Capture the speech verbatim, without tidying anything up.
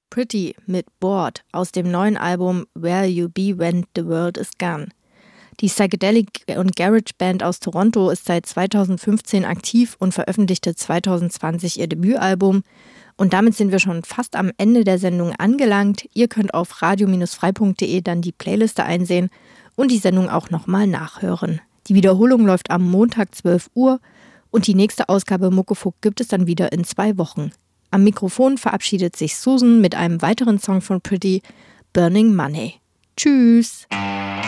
Pretty mit Bored aus dem neuen Album Where You Be When the World Is Gone. Die Psychedelic- und Garage-Band aus Toronto ist seit zweitausendfünfzehn aktiv und veröffentlichte zweitausendzwanzig ihr Debütalbum. Und damit sind wir schon fast am Ende der Sendung angelangt. Ihr könnt auf radio frei punkt de dann die Playliste einsehen und die Sendung auch nochmal nachhören. Die Wiederholung läuft am Montag zwölf Uhr und die nächste Ausgabe Muckefuck gibt es dann wieder in zwei Wochen. Am Mikrofon verabschiedet sich Susan mit einem weiteren Song von Pretty, Burning Money. Tschüss!